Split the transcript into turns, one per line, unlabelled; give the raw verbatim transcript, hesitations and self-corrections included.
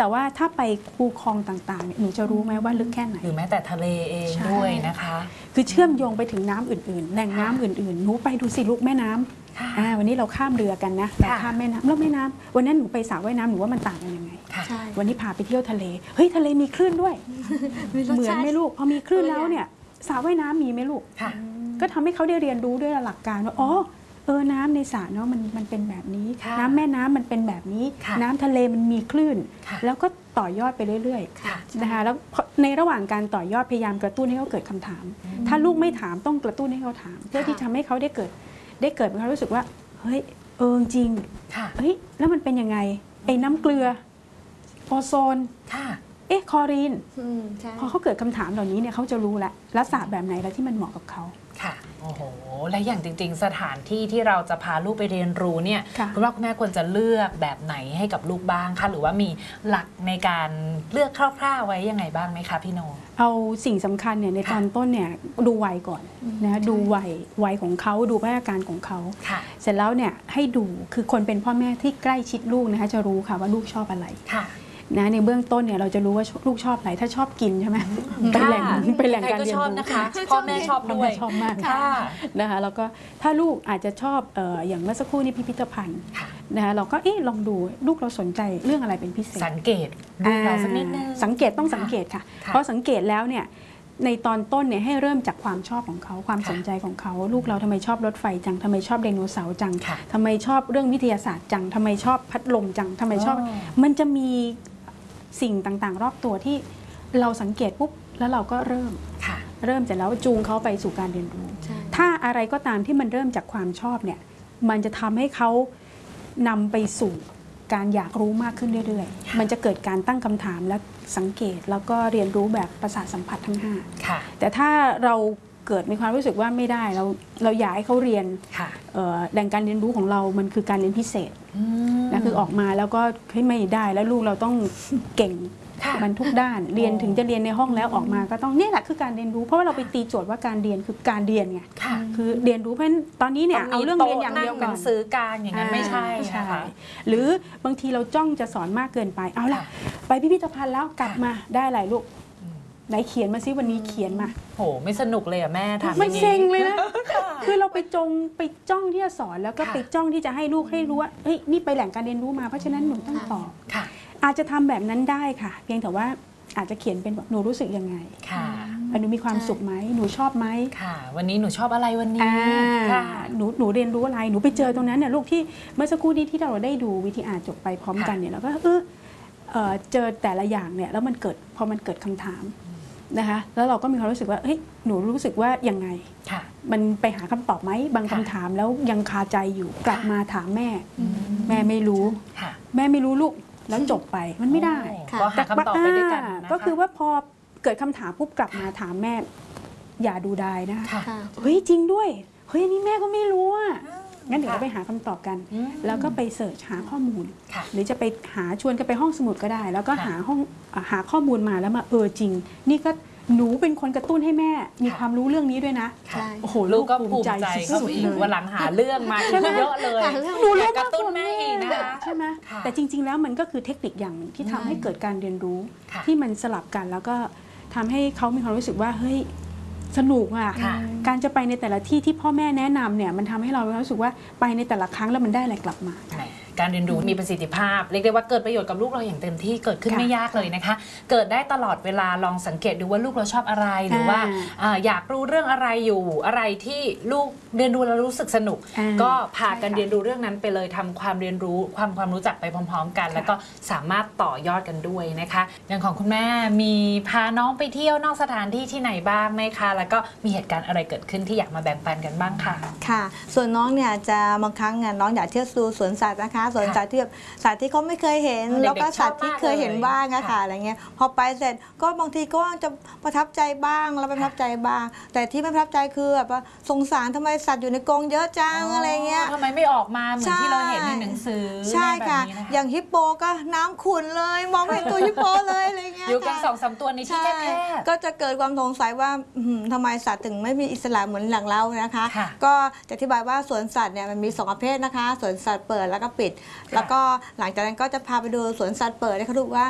แต่ว่าถ้าไปคูคลองต่างๆเนี่ยหนูจะรู้ไหมว่าลึกแค่ไหน
หรือแม้แต่ทะเลเองด้วยนะคะ
คือเชื่อมโยงไปถึงน้ำอื่นๆแหล่งน้ำอื่นๆหนูไปดูสิลูกแม่น้ำอ่าวันนี้เราข้ามเรือกันนะเราข้ามแม่น้ำแล้วแม่น้ำวันนั้นหนูไปสระว่ายน้ำหนูว่ามันต่างกันยังไงวันนี้พาไปเที่ยวทะเลเฮ้ยทะเลมีคลื่นด้วยเหมือนไหมลูกพอมีคลื่นแล้วเนี่ยสระว่ายน้ำมีไหมลูกก็ทำให้เขาได้เรียนรู้ด้วยหลักการว่าอ๋อเออน้ำในสระเนาะมันมันเป็นแบบนี้น้ำแม่น้ำมันเป็นแบบนี้น้ำทะเลมันมีคลื่นแล้วก็ต่อยอดไปเรื่อยๆนะคะแล้วในระหว่างการต่อยอดพยายามกระตุ้นให้เขาเกิดคำถามถ้าลูกไม่ถามต้องกระตุ้นให้เขาถามเพื่อที่ทำให้เขาได้เกิดได้เกิดความรู้สึกว่าเฮ้ยเออจริงเฮ้ยแล้วมันเป็นยังไงไอ้น้ำเกลือโอโซนเอ๊ะคลอรีนพอเขาเกิดคำถามเหล่านี้เนี่ยเขาจะรู้แล้วแล้วศาสตร์แบบไหนแล้วที่มันเหมาะกับเขา
ค่ะโอ้โหและอย่างจริงๆสถานที่ที่เราจะพาลูกไปเรียนรู้เนี่ยคุณพ่อคุณแม่ควรจะเลือกแบบไหนให้กับลูกบ้างคะหรือว่ามีหลักในการเลือกคร่าวๆไว้ยังไงบ้างไหมคะพี่โน
เอาสิ่งสำคัญเนี่ยในตอนต้นเนี่ยดูวัยก่อนนะดูวัยวัยของเขาดูพัฒนาการของเขาเสร็จแล้วเนี่ยให้ดูคือคนเป็นพ่อแม่ที่ใกล้ชิดลูกนะคะจะรู้ค่ะว่าลูกชอบอะไรนะในเบื้องต้นเนี่ยเราจะรู้ว่าลูกชอบอะไรถ้าชอบกินใช่ไหมเป็นแหล่งเป็นแหล่งการเรียนรู้
นะคะพ่อแม่ชอบด้วย
ชอบมากนะคะแล้วก็ถ้าลูกอาจจะชอบอย่างเมื่อสักครู่นี้พิพิธภัณฑ์นะคะเราก็เอ๊ะลองดูลูกเราสนใจเรื่องอะไรเป็นพิเศษ
สังเกตดูเราสักนิดนึง
สังเกตต้องสังเกตค่ะเพราะสังเกตแล้วเนี่ยในตอนต้นเนี่ยให้เริ่มจากความชอบของเขาความสนใจของเขาลูกเราทำไมชอบรถไฟจังทำไมชอบไดโนเสาร์จังทำไมชอบเรื่องวิทยาศาสตร์จังทำไมชอบพัดลมจังทำไมชอบมันจะมีสิ่งต่างๆรอบตัวที่เราสังเกตปุ๊บแล้วเราก็เริ่มเริ่มเสร็จแล้วจูงเขาไปสู่การเรียนรู้ถ้าอะไรก็ตามที่มันเริ่มจากความชอบเนี่ยมันจะทำให้เขานำไปสู่การอยากรู้มากขึ้นเรื่อยๆมันจะเกิดการตั้งคำถามและสังเกตแล้วก็เรียนรู้แบบประสาทสัมผัสทั้งห้าแต่ถ้าเราเกิดมีความรู้สึกว่าไม่ได้เราเราอยากให้เขาเรียนแหล่งการเรียนรู้ของเรามันคือการเรียนพิเศษนะคือออกมาแล้วก็ไม่ได้แล้วลูกเราต้องเก่งมันทุกด้านเรียนถึงจะเรียนในห้องแล้วออกมาก็ต้องนี่แหละคือการเรียนรู้เพราะว่าเราไปตีโจทย์ว่าการเรียนคือการเรียนไงคือเรียนรู้เพราะฉะนั้นตอนนี้เนี่ยเอาเรื่องเรียนอย่างเดียวก่อน
ซื้อการอย่างนั้นไม่ใช่
ใช่หรือบางทีเราจ้องจะสอนมากเกินไปเอาล่ะไปพิพิธภัณฑ์แล้วกลับมาได้อะไรลูกไหนเขียนมาซิวันนี้เขียนมา
โหไม่สนุกเลยอะแม่ทำ
ไม่เซ็งเลยนะคือเราไปจงไปจ้องที่จะสอนแล้วก็ไปจ้องที่จะให้ลูกให้รู้ว่าเฮ้ยนี่ไปแหล่งการเรียนรู้มาเพราะฉะนั้นหนูต้องตอบอาจจะทำแบบนั้นได้ค่ะเพียงแต่ว่าอาจจะเขียนเป็นแบบหนูรู้สึกยังไงค่ะหนูมีความสุขไหมหนูชอบไหม
ค่ะวันนี้หนูชอบอะไรวันนี้
ค่ะหนูหนูเรียนรู้อะไรหนูไปเจอตรงนั้นเนี่ยลูกที่เมื่อสักครู่นี้ที่เราได้ดูวิธีอ่านจบไปพร้อมกันเนี่ยแล้วก็เออเจอแต่ละอย่างเนี่ยแล้วมันเกิดพอมันเกิดคำถามนะคะแล้วเราก็มีความรู้สึกว่าเฮ้ยหนูรู้สึกว่ายังไงมันไปหาคำตอบไหมบางคำถามแล้วยังคาใจอยู่กลับมาถามแม่แม่ไม่รู้แม่ไม่รู้ลูกแล้วจบไปมันไม่ได้
ก็หาคำตอบไปด้วยกัน
ก็คือว่าพอเกิดคำถามปุ๊บกลับมาถามแม่อย่าดูดายนะคะเฮ้ยจริงด้วยเฮ้ยอันนี้แม่ก็ไม่รู้อ่ะงั้นเดี๋ยวเราไปหาคำตอบกันแล้วก็ไปเสิร์ชหาข้อมูลหรือจะไปหาชวนกันไปห้องสมุดก็ได้ แล้วก็หาห้องหาข้อมูลมาแล้วมาเออจริงนี่ก็หนูเป็นคนกระตุ้นให้แม่มีความรู้เรื่องนี้ด้วยนะโอ้โห
ลูกก็ภูมิใจสุดๆเลยวันหลังหาเรื่องมาเยอะเลย
หนูรู้
กระตุ้นแม่อีกนะ
ใช่ไหมแต่จริงๆแล้วมันก็คือเทคนิคอย่างที่ทำให้เกิดการเรียนรู้ที่มันสลับกันแล้วก็ทำให้เขามีความรู้สึกว่าเฮ้ยสนุกอ่ะการจะไปในแต่ละที่ที่พ่อแม่แนะนำเนี่ยมันทำให้เรารู้สึกว่าไปในแต่ละครั้งแล้วมันได้อะไรกลับมา
การเรียนรู้มีประสิทธิภาพเรียกได้ว่าเกิดประโยชน์กับลูกเราอย่างเต็มที่เกิดขึ้นไม่ยากเลยนะคะเกิดได้ตลอดเวลาลองสังเกตดูว่าลูกเราชอบอะไรหรือว่าอยากรู้เรื่องอะไรอยู่อะไรที่ลูกเรียนรู้แล้วรู้สึกสนุกก็พากันเรียนรู้เรื่องนั้นไปเลยทำความเรียนรู้ความความรู้จักไปพร้อมๆกันแล้วก็สามารถต่อยอดกันด้วยนะคะอย่างของคุณแม่มีพาน้องไปเที่ยวนอกสถานที่ที่ไหนบ้างไหมคะแล้วก็มีเหตุการณ์อะไรเกิดขึ้นที่อยากมาแบ่งปันกันบ้างค่ะ
ค่ะส่วนน้องเนี่ยจะบางครั้งน้องอยากเที่ยวดูสวนสัตว์นะคะสวนสัตว์ที่แบบสัตว์ที่เขาไม่เคยเห็นแล้วก็สัตว์ที่เคยเห็นบ้างอะค่ะอะไรเงี้ยพอไปเสร็จก็บางทีก็จะประทับใจบ้างแล้วประทับใจบ้างแต่ที่ไม่ประทับใจคือแบบว่าสงสารทำไมสัตว์อยู่ในกรงเยอะจังอะไรเงี้ย
ทำไมไม่ออกมาเหมือนที่เราเห็นในหนังสือ
ใช่ค่ะอย่างฮิปโปก็น้ำขุ่นเลยมองไม่เห็นตัวฮิปโปเลยอะไรเงี้ย
อยู่กันสองสามตัวในที่แคบ
ก็จะเกิดความสงสัยว่าทำไมสัตว์ถึงไม่มีอิสระเหมือนหลังเรานะคะก็จะอธิบายว่าสวนสัตว์เนี่ยมันมีสองประเภทนะคะสวนสัตว์เปิดแล้วก็ปิดแล้วก็หลังจากนั้นก็จะพาไปดูสวนสัตว์เปิดให้เขาดูว่า